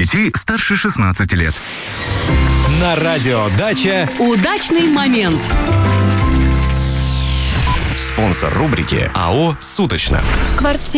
детей старше 16 лет. На радио «Дача» удачный момент. спонсор рубрики АО «Суточно». Квартира.